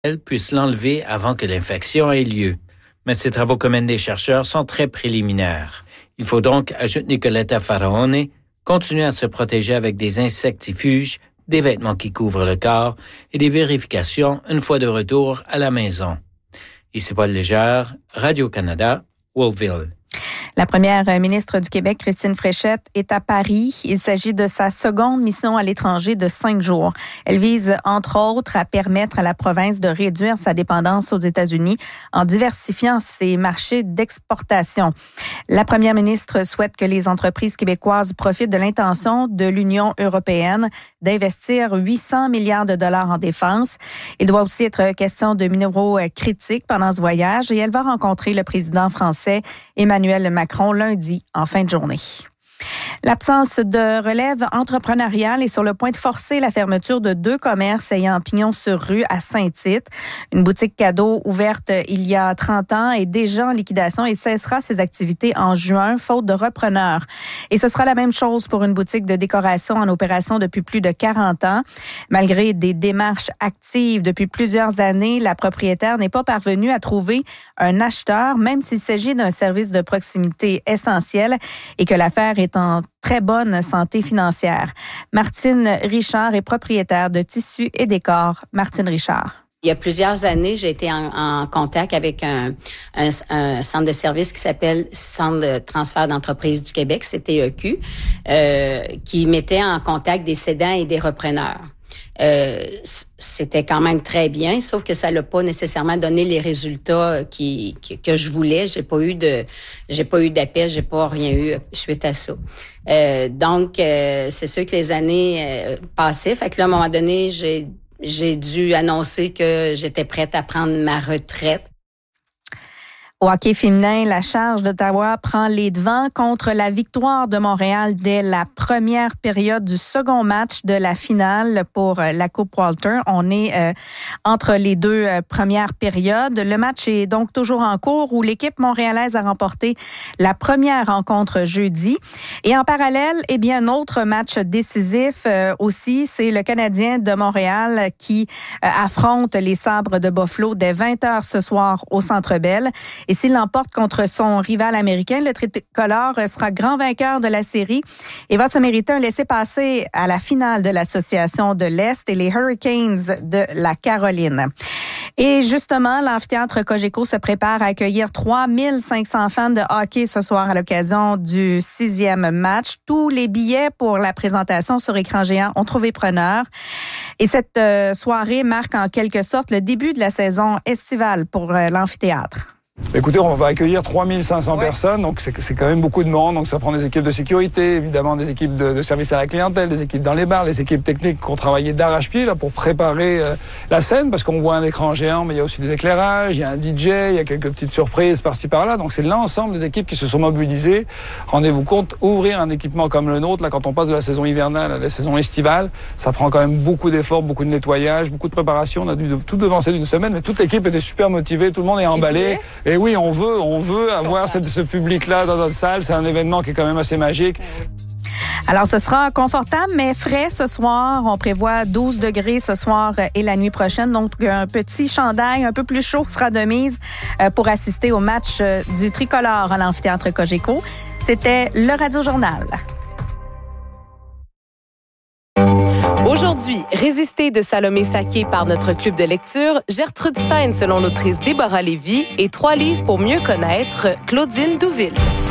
puisse l'enlever avant que l'infection ait lieu. Mais ces travaux communs des chercheurs sont très préliminaires. Il faut donc, ajoute Nicoletta Faraone, continuer à se protéger avec des insectifuges, des vêtements qui couvrent le corps et des vérifications une fois de retour à la maison. Ici Paul Légère, Radio-Canada, Wolfville. La première ministre du Québec, Christine Fréchette, est à Paris. Il s'agit de sa seconde mission à l'étranger de 5 jours. Elle vise, entre autres, à permettre à la province de réduire sa dépendance aux États-Unis en diversifiant ses marchés d'exportation. La première ministre souhaite que les entreprises québécoises profitent de l'intention de l'Union européenne d'investir 800 milliards de dollars en défense. Il doit aussi être question de minéraux critiques pendant ce voyage et elle va rencontrer le président français Emmanuel Macron lundi en fin de journée. L'absence de relève entrepreneuriale est sur le point de forcer la fermeture de 2 commerces ayant pignon sur rue à Saint-Tite. Une boutique cadeau ouverte il y a 30 ans est déjà en liquidation et cessera ses activités en juin, faute de repreneurs. Et ce sera la même chose pour une boutique de décoration en opération depuis plus de 40 ans. Malgré des démarches actives depuis plusieurs années, la propriétaire n'est pas parvenue à trouver un acheteur, même s'il s'agit d'un service de proximité essentiel et que l'affaire est en très bonne santé financière. Martine Richard est propriétaire de Tissus et Décors. Martine Richard. Il y a plusieurs années, j'ai été en contact avec un centre de service qui s'appelle Centre de transfert d'entreprise du Québec, CTEQ, qui mettait en contact des cédants et des repreneurs. C'était quand même très bien, sauf que ça l'a pas nécessairement donné les résultats que je voulais. J'ai pas eu d'appel, j'ai pas rien eu suite à ça. Donc c'est sûr que les années passaient, fait que là à un moment donné, j'ai dû annoncer que j'étais prête à prendre ma retraite. Au hockey féminin, la Charge d'Ottawa prend les devants contre la Victoire de Montréal dès la première période du second match de la finale pour la Coupe Walter. On est entre les 2 premières périodes. Le match est donc toujours en cours où l'équipe montréalaise a remporté la première rencontre jeudi. Et en parallèle, un autre match décisif aussi, c'est le Canadien de Montréal qui affronte les Sabres de Buffalo dès 20h ce soir au Centre Bell. Et s'il l'emporte contre son rival américain, le tricolore sera grand vainqueur de la série et va se mériter un laissez-passer à la finale de l'Association de l'Est et les Hurricanes de la Caroline. Et justement, l'amphithéâtre Cogeco se prépare à accueillir 3500 fans de hockey ce soir à l'occasion du 6e match. Tous les billets pour la présentation sur écran géant ont trouvé preneur. Et cette soirée marque en quelque sorte le début de la saison estivale pour l'amphithéâtre. Écoutez, on va accueillir 3500 personnes, donc c'est quand même beaucoup de monde. Donc ça prend des équipes de sécurité, évidemment des équipes de service à la clientèle, des équipes dans les bars, les équipes techniques qui ont travaillé d'arrache-pied là pour préparer la scène, parce qu'on voit un écran géant, mais il y a aussi des éclairages, il y a un DJ, il y a quelques petites surprises par-ci par-là. Donc c'est l'ensemble des équipes qui se sont mobilisées. Rendez-vous compte, ouvrir un équipement comme le nôtre, là quand on passe de la saison hivernale à la saison estivale, ça prend quand même beaucoup d'efforts, beaucoup de nettoyage, beaucoup de préparation. On a dû tout devancer d'une semaine, mais toute l'équipe était super motivée, tout le monde est emballé. Et oui, on veut avoir ce public-là dans notre salle. C'est un événement qui est quand même assez magique. Alors, ce sera confortable, mais frais ce soir. On prévoit 12 degrés ce soir et la nuit prochaine. Donc, un petit chandail un peu plus chaud sera de mise pour assister au match du tricolore à l'amphithéâtre Cogeco. C'était le Radio Journal. Aujourd'hui, Résister de Salomé Saké par notre club de lecture, Gertrude Stein selon l'autrice Déborah Lévy et 3 livres pour mieux connaître Claudine Douville.